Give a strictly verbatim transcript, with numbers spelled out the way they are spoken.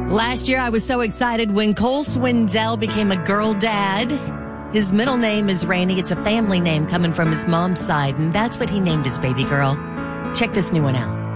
Last year, I was so excited when Cole Swindell became a girl dad. His middle name is Rainey. It's a family name coming from his mom's side, and that's what he named his baby girl. Check this new one out.